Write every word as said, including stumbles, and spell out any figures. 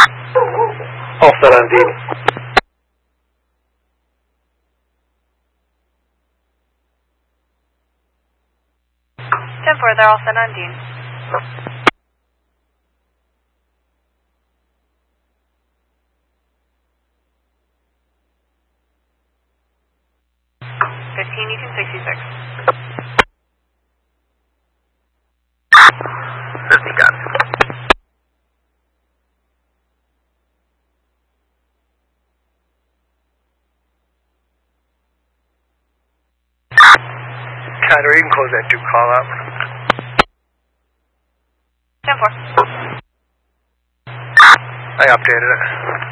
All set on Dean. ten four, they're all set on Dean. fifteen, Eaton sixty-six. fifty, got it. Connor, you can close that two call out. ten four. I updated it.